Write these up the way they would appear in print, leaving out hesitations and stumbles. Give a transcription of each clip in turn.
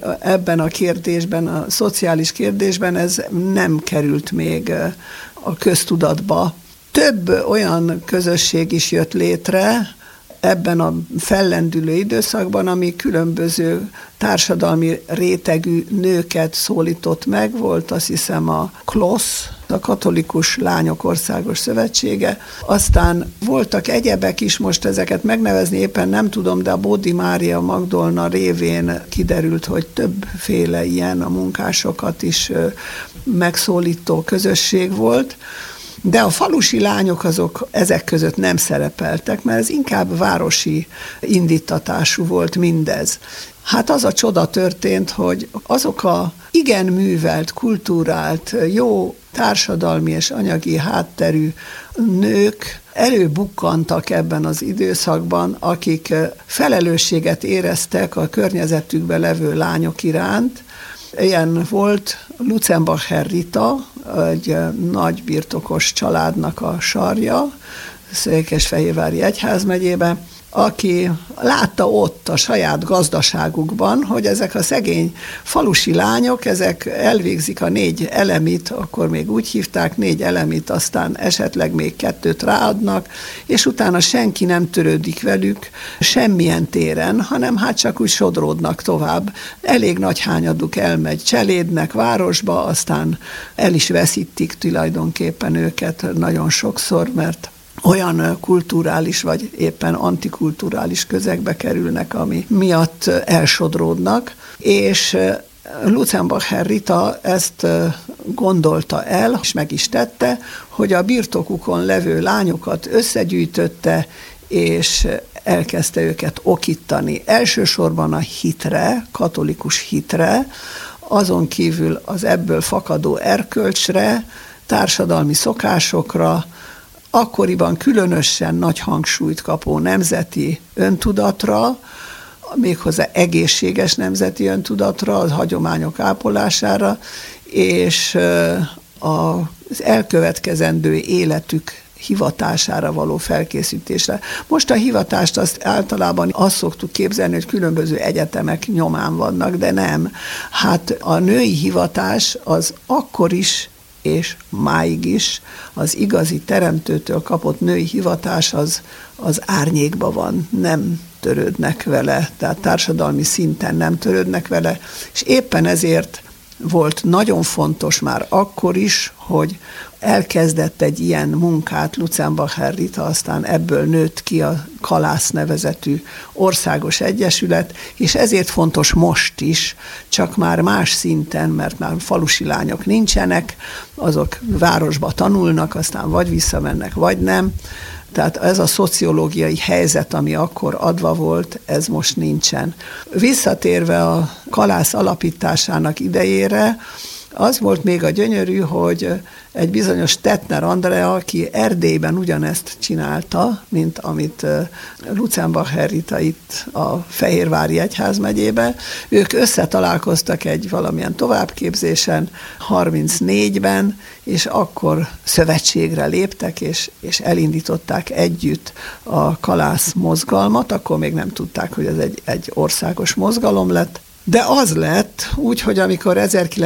ebben a kérdésben, a szociális kérdésben ez nem került még a köztudatba. Több olyan közösség is jött létre ebben a fellendülő időszakban, ami különböző társadalmi rétegű nőket szólított meg. Volt azt hiszem a KLOSZ, a Katolikus Lányok Országos Szövetsége. Aztán voltak egyebek is, most ezeket megnevezni éppen nem tudom, de a Bódi Mária Magdolna révén kiderült, hogy többféle ilyen a munkásokat is megszólító közösség volt. De a falusi lányok azok ezek között nem szerepeltek, mert ez inkább városi indítatású volt mindez. Hát az a csoda történt, hogy azok a igen művelt, kulturált, jó társadalmi és anyagi hátterű nők előbukkantak ebben az időszakban, akik felelősséget éreztek a környezetükben levő lányok iránt. Ilyen volt Lutzenbacher Rita, egy nagy birtokos családnak a sarja, Székesfehérvári egyházmegyében, aki látta ott a saját gazdaságukban, hogy ezek a szegény falusi lányok, ezek elvégzik a 4 elemit, akkor még úgy hívták, 4 elemit, aztán esetleg még 2 ráadnak, és utána senki nem törődik velük semmilyen téren, hanem hát csak úgy sodródnak tovább. Elég nagy hányaduk elmegy cselédnek, városba, aztán el is veszítik tulajdonképpen őket nagyon sokszor, mert olyan kulturális vagy éppen antikulturális közegbe kerülnek, ami miatt elsodródnak, és Lutzenbacher Rita ezt gondolta el, és meg is tette, hogy a birtokukon levő lányokat összegyűjtötte, és elkezdte őket okítani. Elsősorban a hitre, katolikus hitre, azon kívül az ebből fakadó erkölcsre, társadalmi szokásokra, akkoriban különösen nagy hangsúlyt kapó nemzeti öntudatra, méghozzá egészséges nemzeti öntudatra, az hagyományok ápolására, és az elkövetkezendő életük hivatására való felkészítésre. Most a hivatást azt általában azt szoktuk képzelni, hogy különböző egyetemek nyomán vannak, de nem. Hát a női hivatás az akkor is, és máig is az igazi teremtőtől kapott női hivatás az árnyékban van, nem törődnek vele, tehát társadalmi szinten nem törődnek vele, és éppen ezért volt nagyon fontos már akkor is, hogy elkezdett egy ilyen munkát Lutzenbacher Rita, aztán ebből nőtt ki a Kalász nevezetű országos egyesület, és ezért fontos most is, csak már más szinten, mert már falusi lányok nincsenek, azok városba tanulnak, aztán vagy visszamennek, vagy nem. Tehát ez a szociológiai helyzet, ami akkor adva volt, ez most nincsen. Visszatérve a Kalász alapításának idejére, az volt még a gyönyörű, hogy egy bizonyos Tettner Andrea, aki Erdélyben ugyanezt csinálta, mint amit Lutzenbacher Rita itt a Fehérvári egyházmegyében, ők összetalálkoztak egy valamilyen továbbképzésen 34-ben, és akkor szövetségre léptek, és elindították együtt a Kalász mozgalmat, akkor még nem tudták, hogy ez egy országos mozgalom lett, de az lett úgy, hogy amikor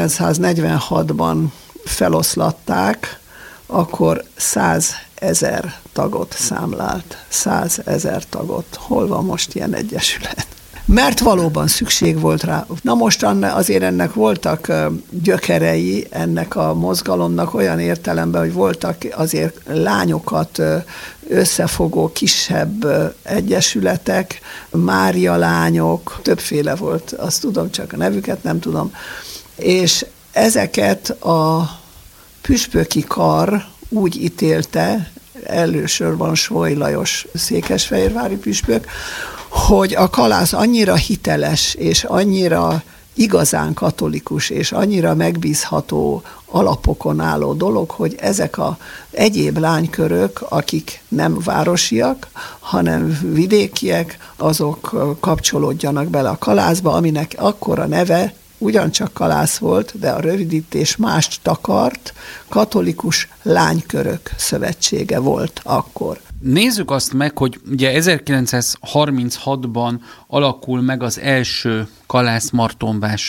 1946-ban feloszlatták, akkor 100 000 tagot számlált. 100 000 tagot. Hol van most ilyen egyesület? Mert valóban szükség volt rá. Na most azért ennek voltak gyökerei, ennek a mozgalomnak olyan értelemben, hogy voltak azért lányokat összefogó kisebb egyesületek, Mária lányok, többféle volt, azt tudom, csak a nevüket nem tudom, és ezeket a püspöki kar úgy ítélte, elősorban Svoy Lajos székesfehérvári püspök, hogy a Kalász annyira hiteles, és annyira igazán katolikus, és annyira megbízható alapokon álló dolog, hogy ezek az egyéb lánykörök, akik nem városiak, hanem vidékiek, azok kapcsolódjanak bele a Kalászba, aminek akkor a neve ugyancsak Kalász volt, de a rövidítés mást takart, Katolikus Lánykörök Szövetsége volt akkor. Nézzük azt meg, hogy ugye 1936-ban alakul meg az első Kalász-Martonvás